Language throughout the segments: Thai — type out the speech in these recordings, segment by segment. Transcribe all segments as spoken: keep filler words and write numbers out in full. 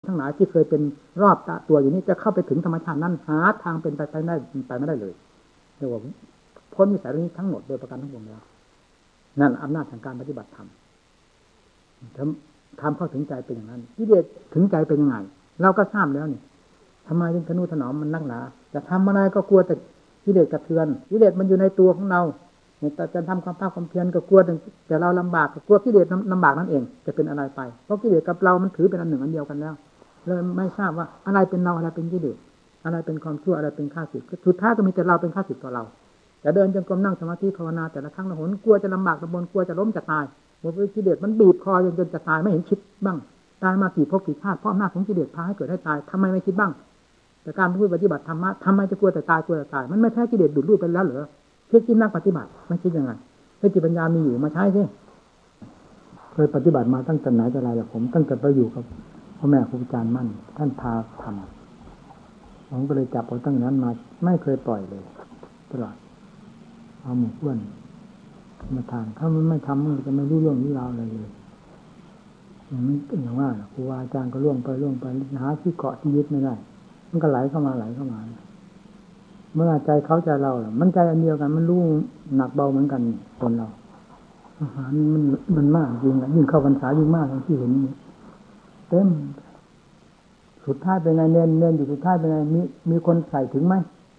ทั้งหลายที่เคยเป็นรอบตัวอยู่นี้จะเข้าไปถึงธรรมชาตินั้นหาทางเป็นไปไปได้ไปไม่ได้เลยเรียกว่าพ้นวิสัยนี้ทั้งหมดโดยประการทั้งปวงแล้วนั่นอำนาจแห่งการปฏิบัติธรรมทำทำเข้าถึงใจเป็นอย่างนั้นกิเลสถึงใจเป็นยังไงเราก็ทราบแล้วนี่ทำไมถึงทนุถนอมมันนักหนาจะทำอะไรก็กลัวแต่กิเลสกระเทือนกิเลสมันอยู่ในตัวของเราแต่จะทำความภาคความเพียรก็กลัวแต่เราลำบากก็กลัวกิเลสลำบากนั่นเองจะเป็นอะไรไปเพราะกิเลสกับเรามันถือเป็นอันหนึ่งอันเดียวกันแล้วเลยไม่ทราบว่าอะไรเป็นเราอะไรเป็นกิเลสอะไรเป็นความชั่วอะไรเป็นข้าศึกสุดท้ายก็มีแต่เราเป็นข้าศึกต่อเราจะเดินจงกรมนั่งสมาธิภาวนาแต่ละครั้งละหนกลัวจะลำบากลำบนกลัวจะล้มจะตายเพราะกิเลสมันบีบคอจนจนจะตายไม่เห็นคิดบ้างตายมากี่ภพกี่ชาติเพราะอำนาจของกิเลสพาให้เกิดให้ตายทำไมไม่คิดบ้างแต่การพูดปฏิบัติธรรมะทำไมจะกลัวแต่ตายกลัวแต่ตายมันไม่แพ้กิเลสดูดลุ่ยไปแล้วเหรอคิดกินนักปฏิบัติไม่คิดยังไงสติปัญญามีอยู่มาใช้สิเคยปฏิบัติมาตั้งแต่ไหนแต่ไรแล้วผมตั้งแต่ไปอยู่กับพ่อแม่ครูอาจารย์มั่นท่านพาทำผมก็เลยจับเอาตั้งนั้นมาไม่เคยปล่อยเลยตลอดเอาหมู่เพื่อนมาทางถ้ามันไม่ทำมันจะไม่รู้เรื่องรู้ราวอะไรเลยอย่างนี้อย่างว่าครูอาจารย์ก็ล่วงไปล่วงไปหาที่เกาะที่ยึดไม่ได้มันก็ไหลเข้ามาไหลเข้ามาเมื่อใจเขาใจเราล่ะมันใจอันเดียวกันมันรู้หนักเบาเหมือนกันคนเราอาหารมันมันมากจริงยิ่งเข้าพรรษายิ่งมากอย่างที่เห็นนี่เต็มสุดท้ายเป็นไงเน้นเน้นอยู่สุดท้ายเป็นไงมีมีคนใส่ถึงไหม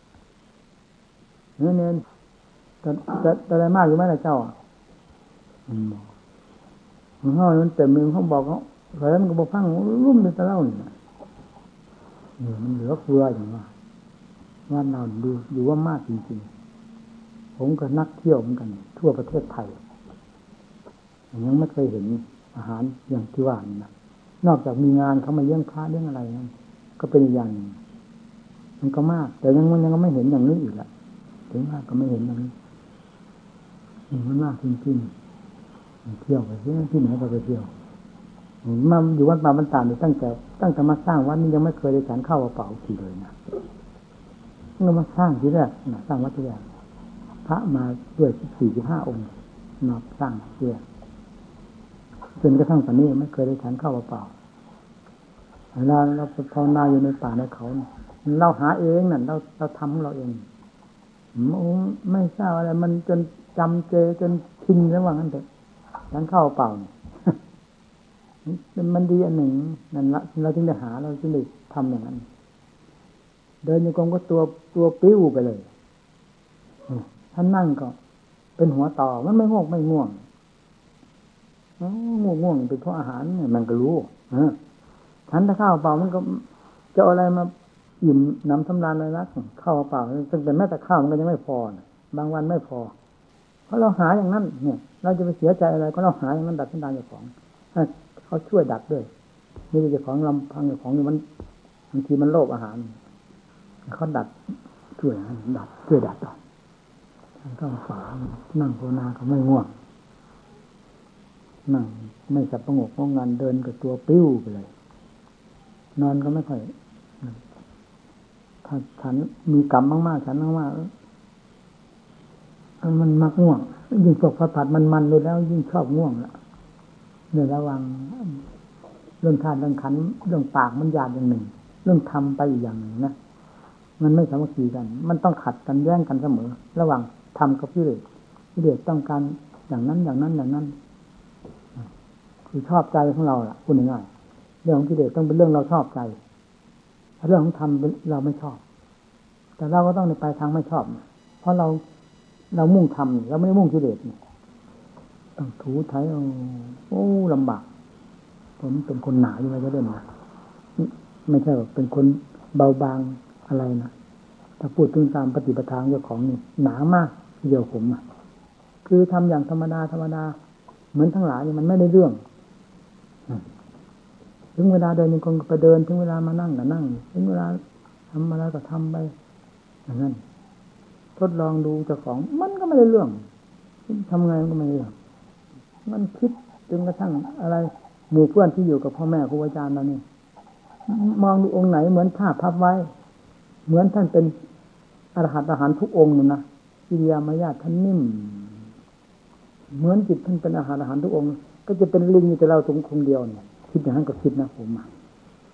เน้นเน้นจะจะอะไรมากอยู่ไหมล่ะเจ้าอืมเขามันเต็มมือเขาบอกเขาใส่มันก็บอกพังรุ่มไปตะเล่านี่นี่มันเหลือเฟืออย่างว่าว่าเราดูอยู่ว่ามากจริงๆผมก็นักเที่ยวเหมือนกันทั่วประเทศไทยยังไม่เคยเห็นอาหารอย่างที่ว่านี่นะนอกจากมีงานเขามาเลี้ยงพระเลี้ยงอะไรนั่นก็เป็นอย่างหนึ่งมันก็มากแต่ยังมันยังไม่เห็นอย่างนี้อีกละถึงมากก็ไม่เห็นอย่างนี้มันมากจริงๆเที่ยวไปที่ที่ไหนก็ไปเที่ยวมาอยู่วัดมาบรรดาเนี่ยตั้งแต่ตั้งแต่มาสร้างวัดนี้ยังไม่เคยได้ฉันข้าวเปล่าทีเลยนะเรามาสร้างที่แรกนะสร้างวัดที่แรกพระมาด้วยสี่สิบห้าองค์นับสร้างที่แรกจนกระทั่งตอนนี้ไม่เคยได้ฉันข้าวเปล่าเวลาเราภาวนาอยู่ในป่าในเขาเราหาเองนั่นเราเราทำของเราเองไม่ทราบอะไรมันจนจำเจจนชินแล้วว่างั้นเถอะฉันข้าวเปล่ามันดีอันหนึ่งนั่นละเราจึงได้หาเราจึงได้ทำอย่างนั้นเดินโยกงก็ตัวตัวปิ้วไปเลยท่านนั่งก็เป็นหัวต่อมันไม่ง่วงไม่ง่วงง่วงง่วงเป็นเพราะอาหารเนี่ยมันก็รู้ฉันถ้าข้าวเปล่ามันก็จะอะไรมาอิ่มน้ำสำราญเลยนะข้าวเปล่าตั้งแต่แม้แต่ข้าวมันก็ยังไม่พอบางวันไม่พอเพราะเราหาอย่างนั้นเนี่ยเราจะไปเสียใจอะไรก็เราหาอย่างนั้นดัดสันดานเจ้าของเขาช่วยดัดด้วยนี่เจ้าของลำพังเจ้าของนี่มันบางทีมันโลภอาหารเขาดัดช่วยดัดช่วยดัดต่อท่านก็ฝานั่งภาวนาก็ไม่ง่วงนั่งไม่สับประงกงงานเดินกับตัวปิ้วไปเลยนอนก็ไม่ค่อยถ้าฉันมีกรรมมากๆฉันมากๆมันมักง่วงยิ่งพวกผัดผัดมันๆเลยแล้วยิ่งชอบง่วงละเนี่ยระวังเรื่องทานเรื่องขันเรื่องปากมันยากอย่างหนึ่งเรื่องทำไปอีกอย่างหนึ่งนะมันไม่สามัคคีกันมันต้องขัดกันแย่งกันเสมอระหว่างทำกับกิเลสกิเลสต้องการอย่างนั้นอย่างนั้นอย่างนั้นคือชอบใจของเราล่ะพูดง่ายๆเรื่องของกิเลสต้องเป็นเรื่องเราชอบใจเรื่องของธรรมเราไม่ชอบแต่เราก็ต้องไปทางไม่ชอบเพราะเราเรามุ่งธรรมเราไม่ได้มุ่งกิเลสต้องถูไถโอ้ลำบากผมเป็นคนหนาอยู่ไหมจะเล่นนะไม่ใช่ว่าเป็นคนเบาบางอะไรนะถ้าพูดถึงตามปฏิปทาเจ้าของนี่หนามากเดียวผมอ่ะคือทำอย่างธรรมดาธรรมดาเหมือนทั้งหลายมันไม่ได้เรื่องถึงเวลาเดินยังคงไปเดินถึงเวลามานั่งก็นั่งถึงเวลาทำอะไรก็ทำไปอย่างนั้นทดลองดูเจ้าของมันก็ไม่ได้เรื่องทำไงก็ไม่ได้เรื่องมันคิดจนกระทั่งอะไรหมู่เพื่อนที่อยู่กับพ่อแม่ครูอาจารย์เรานี่มองดูองค์ไหนเหมือนภาพพับไว้เหมือนท่านเป็นอรหันต์อรหันต์ทุกองค์นั่นนะกิริยามารยาทท่านนิ่มเหมือนจิตท่านเป็นอรหันต์อรหันต์ทุกองค์ก็จะเป็นลิงอยู่แต่เราสงคงเดียวเนี่ยคิดอย่างนั้นก็คิดนะผม